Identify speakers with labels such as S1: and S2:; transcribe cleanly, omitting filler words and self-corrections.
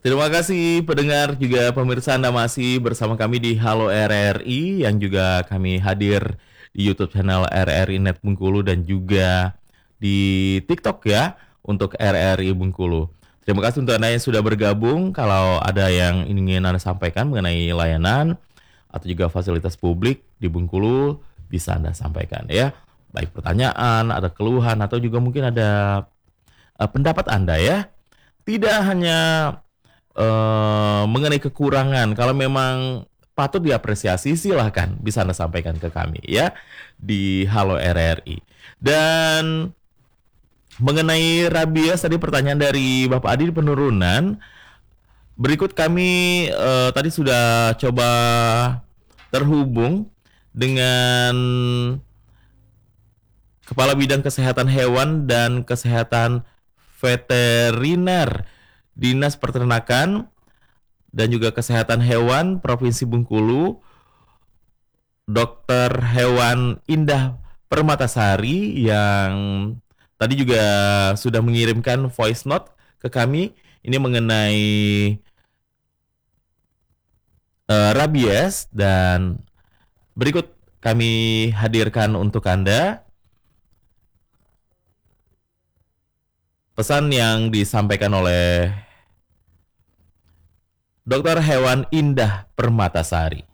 S1: Terima kasih pendengar juga pemirsa, Anda masih bersama kami di Halo RRI yang juga kami hadir di YouTube channel RRI Net Bengkulu dan juga di TikTok ya untuk RRI Bengkulu. Terima kasih untuk Anda yang sudah bergabung. Kalau ada yang ingin Anda sampaikan mengenai layanan atau juga fasilitas publik di Bengkulu, bisa Anda sampaikan ya. Baik pertanyaan, ada keluhan atau juga mungkin ada pendapat Anda ya. Tidak hanya mengenai kekurangan, kalau memang patut diapresiasi silahkan bisa Anda sampaikan ke kami ya di Halo RRI. Dan mengenai rabies tadi pertanyaan dari Bapak Adi di penurunan, berikut kami tadi sudah coba terhubung dengan Kepala Bidang Kesehatan Hewan dan Kesehatan Veteriner Dinas Peternakan dan juga Kesehatan Hewan Provinsi Bengkulu, Dokter Hewan Indah Permatasari yang tadi juga sudah mengirimkan voice note ke kami ini mengenai rabies, dan berikut kami hadirkan untuk Anda pesan yang disampaikan oleh Dokter Hewan Indah Permatasari.